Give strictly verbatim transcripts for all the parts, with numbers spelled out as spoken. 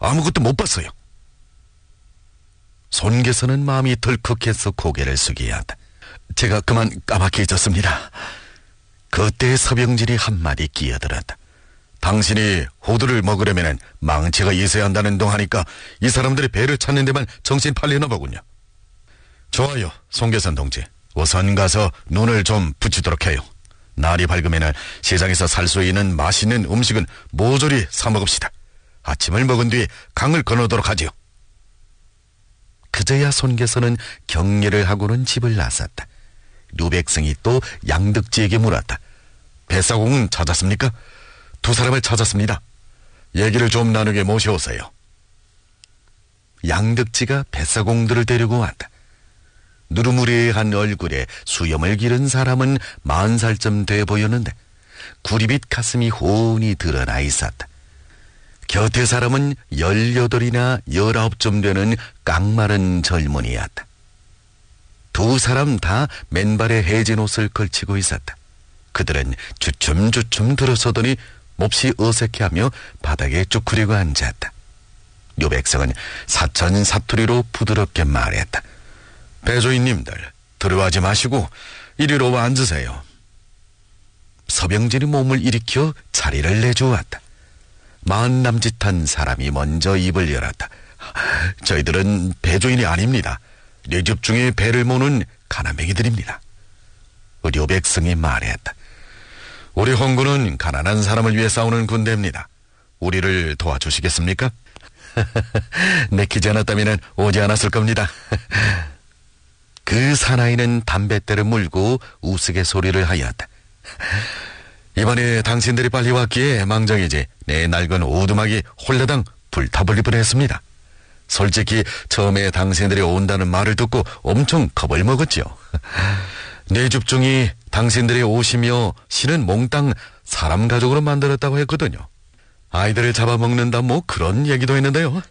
아무것도 못 봤어요. 손계서는 마음이 덜컥해서 고개를 숙여야 한다. 제가 그만 까맣게 잊었습니다. 그때 서병진이 한마디 끼어들었다. 당신이 호두를 먹으려면 망치가 있어야 한다는 동하니까 이 사람들이 배를 찾는 데만 정신 팔리나 보군요. 좋아요, 송계선 동지. 우선 가서 눈을 좀 붙이도록 해요. 날이 밝으면 시장에서 살 수 있는 맛있는 음식은 모조리 사 먹읍시다. 아침을 먹은 뒤에 강을 건너도록 하지요. 그제야 손계서는 격려를 하고는 집을 나섰다. 류백성이 또 양득지에게 물었다. 뱃사공은 찾았습니까? 두 사람을 찾았습니다. 얘기를 좀 나누게 모셔오세요. 양득지가 뱃사공들을 데리고 왔다. 누르무리한 얼굴에 수염을 기른 사람은 마흔 살쯤 돼 보였는데 구리빛 가슴이 훤히 드러나 있었다. 곁에 사람은 열여덟이나 열아홉쯤 되는 깡마른 젊은이였다. 두 사람 다 맨발에 해진 옷을 걸치고 있었다. 그들은 주춤주춤 들어서더니 몹시 어색해하며 바닥에 쭈그리고 앉았다. 류백성은 사천 사투리로 부드럽게 말했다. 배조인님들, 두려워하지 마시고 이리로 와 앉으세요. 서병진이 몸을 일으켜 자리를 내주었다. 마흔 남짓한 사람이 먼저 입을 열었다. 저희들은 배조인이 아닙니다. 네 집 중에 배를 모는 가난뱅이들입니다. 류백성이 말했다. 우리 홍군은 가난한 사람을 위해 싸우는 군대입니다. 우리를 도와주시겠습니까? 내키지 않았다면 오지 않았을 겁니다. 그 사나이는 담뱃대를 물고 우스갯소리를 하였다. 이번에 당신들이 빨리 왔기에 망정이지 내 낡은 오두막이 홀라당 불타버릴 뻔했습니다. 솔직히 처음에 당신들이 온다는 말을 듣고 엄청 겁을 먹었죠. 내 집중이 당신들이 오시며 신은 몽땅 사람 가족으로 만들었다고 했거든요. 아이들을 잡아먹는다 뭐 그런 얘기도 했는데요.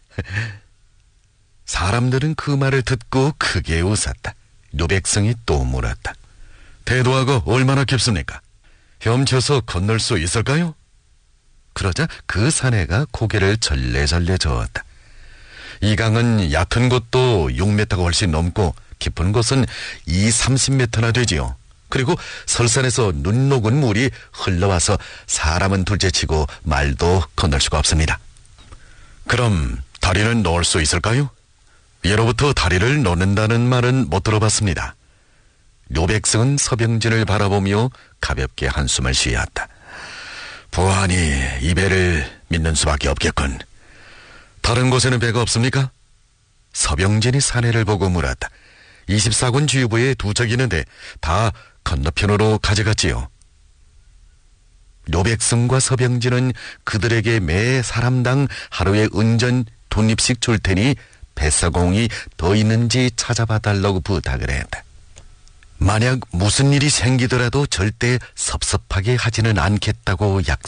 사람들은 그 말을 듣고 크게 웃었다. 류백성이 또 물었다. 대도하가 얼마나 깊습니까? 헤엄쳐서 건널 수 있을까요? 그러자 그 사내가 고개를 절레절레 저었다. 이 강은 얕은 곳도 육 미터가 훨씬 넘고 깊은 곳은 이, 삼십 미터나 되지요. 그리고 설산에서 눈 녹은 물이 흘러와서 사람은 둘째치고 말도 건널 수가 없습니다. 그럼 다리는 놓을 수 있을까요? 예로부터 다리를 놓는다는 말은 못 들어봤습니다. 류백성은 서병진을 바라보며 가볍게 한숨을 쉬었다. 부하니 이 배를 믿는 수밖에 없겠군. 다른 곳에는 배가 없습니까? 서병진이 사내를 보고 물었다. 이십사 군 주유부에 두 척 있는데 다 건너편으로 가져갔지요. 류백성과 서병진은 그들에게 매 사람당 하루에 은전 돈입씩 줄 테니 뱃사공이 더 있는지 찾아봐 달라고 부탁을 했다. 만약 무슨 일이 생기더라도 절대 섭섭하게 하지는 않겠다고 약속